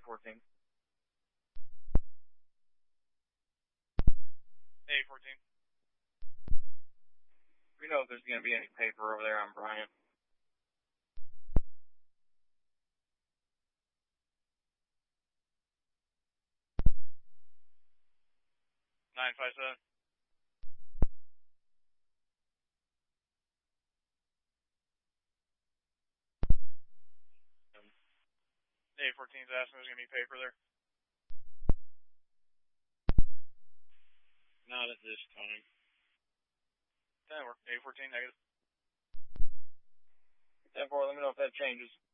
A14. A14. We know if there's going to be any paper over there on Bryant. 957. A14's asking if there's going to be paper there. Not at this time. 10-4. A14 negative. 10-4, let me know if that changes.